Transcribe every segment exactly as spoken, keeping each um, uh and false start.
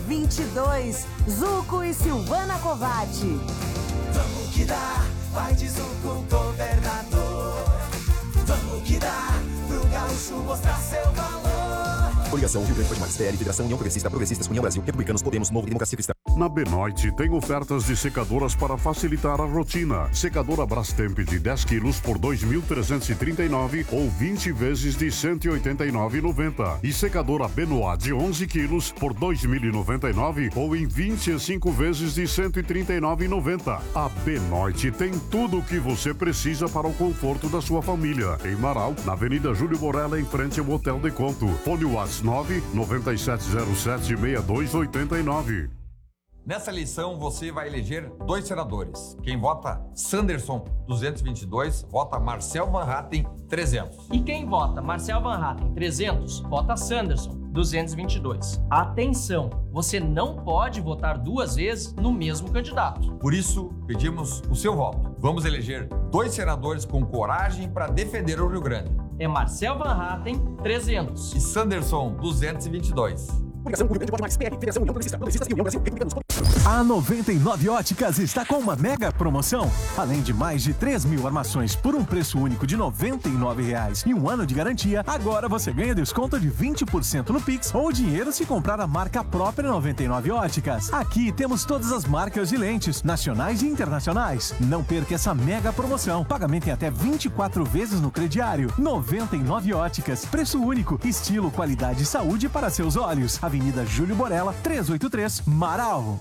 vinte e dois, Zuco e Silvana Covatti. Vamos que dá, vai de Zuco, governador. Vamos que dá, pro gaúcho mostrar seu valor. Coligação Rio Grande do Norte, P L, Federação União Progressista, Progressistas, União Brasil, Republicanos, Podemos, Novo e Democracia Cristã. Na Benoit tem ofertas de secadoras para facilitar a rotina. Secadora Brastemp de dez quilos por dois mil trezentos e trinta e nove ou vinte vezes de cento e oitenta e nove reais e noventa centavos. E secadora Benoit de onze quilos por dois mil e noventa e nove ou em vinte e cinco vezes de cento e trinta e nove reais e noventa centavos. A Benoit tem tudo o que você precisa para o conforto da sua família. Em Marau, na Avenida Júlio Borella, em frente ao Hotel de Conto. Fone WhatsApp nove nove sete zero sete seis dois oito nove. Nessa eleição, você vai eleger dois senadores. Quem vota Sanderson, duzentos e vinte e dois, vota Marcel Van Hatten, trezentos. E quem vota Marcel Van Hatten, trezentos, vota Sanderson, duzentos e vinte e dois. Atenção, você não pode votar duas vezes no mesmo candidato. Por isso, pedimos o seu voto. Vamos eleger dois senadores com coragem para defender o Rio Grande. É Marcel Van Hatten, trezentos. E Sanderson, duzentos e vinte e dois. Coligação Rio Grande pode mais, P L, Federação União Progressista, Progressistas e União Brasil, Republicanos. A noventa e nove Óticas está com uma mega promoção. Além de mais de três mil armações por um preço único de noventa e nove reais e um ano de garantia, agora você ganha desconto de vinte por cento no Pix ou dinheiro se comprar a marca própria noventa e nove Óticas. Aqui temos todas as marcas de lentes, nacionais e internacionais. Não perca essa mega promoção. Pagamento em até vinte e quatro vezes no crediário. noventa e nove Óticas. Preço único. Estilo, qualidade e saúde para seus olhos. Avenida Júlio Borella, trezentos e oitenta e três, Marau.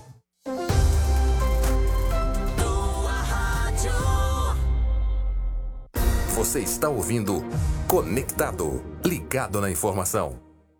Você está ouvindo Conectado, ligado na informação.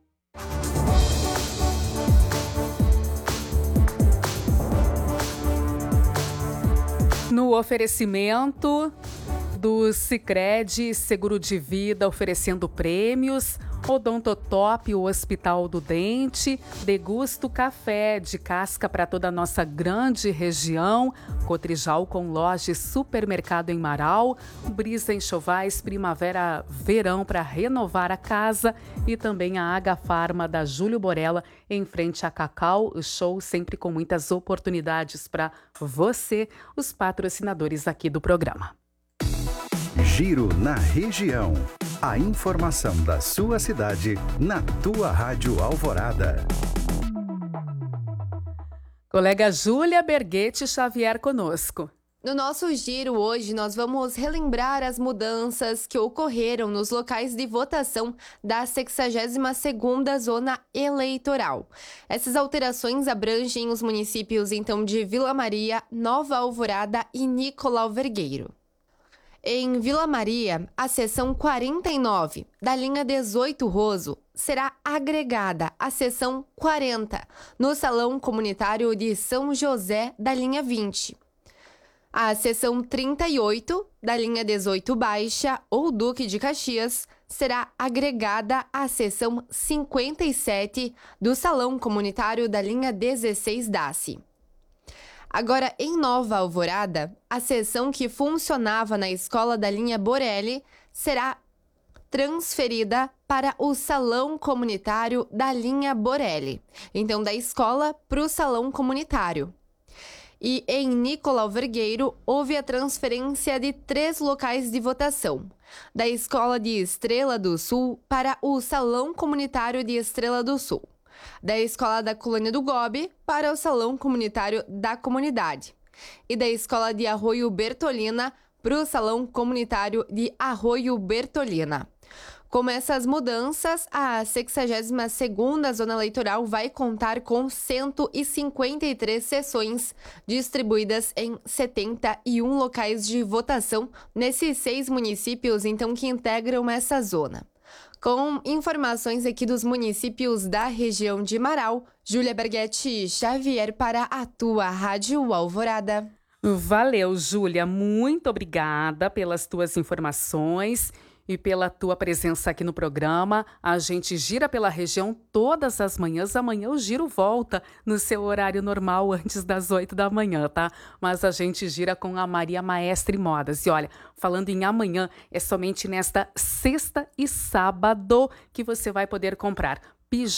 No oferecimento do Sicredi Seguro de Vida, oferecendo prêmios, Odontotop, o Hospital do Dente, Degusto Café de casca para toda a nossa grande região, Cotrijal com loja e supermercado em Marau, Brisa Enxovais, primavera, verão para renovar a casa e também a H Farma da Júlio Borella em frente a Cacau, o show sempre com muitas oportunidades para você, os patrocinadores aqui do programa. Giro na região. A informação da sua cidade na tua Rádio Alvorada. Colega Júlia Berghetti Xavier conosco. No nosso giro hoje, nós vamos relembrar as mudanças que ocorreram nos locais de votação da sexagésima segunda Zona Eleitoral. Essas alterações abrangem os municípios, então, de Vila Maria, Nova Alvorada e Nicolau Vergueiro. Em Vila Maria, a seção quarenta e nove da linha dezoito Roso será agregada à seção quarenta no Salão Comunitário de São José da linha vinte. A seção trinta e oito da linha dezoito Baixa ou Duque de Caxias será agregada à seção cinquenta e sete do Salão Comunitário da linha dezesseis Daci. Agora, em Nova Alvorada, a seção que funcionava na escola da linha Borelli será transferida para o Salão Comunitário da linha Borelli. Então, da escola para o Salão Comunitário. E em Nicolau Vergueiro, houve a transferência de três locais de votação. Da escola de Estrela do Sul para o Salão Comunitário de Estrela do Sul. Da Escola da Colônia do Gobe para o Salão Comunitário da Comunidade e da Escola de Arroio Bertolina para o Salão Comunitário de Arroio Bertolina. Com essas mudanças, a sexagésima segunda Zona Eleitoral vai contar com cento e cinquenta e três sessões distribuídas em setenta e um locais de votação nesses seis municípios, então, que integram essa zona. Com informações aqui dos municípios da região de Marau, Júlia Berghetti Xavier para a tua Rádio Alvorada. Valeu, Júlia. Muito obrigada pelas tuas informações e pela tua presença aqui no programa. A gente gira pela região todas as manhãs. Amanhã o giro volta no seu horário normal, antes das oito da manhã, tá? Mas a gente gira com a Maria Maestre Modas. E olha, falando em amanhã, é somente nesta sexta e sábado que você vai poder comprar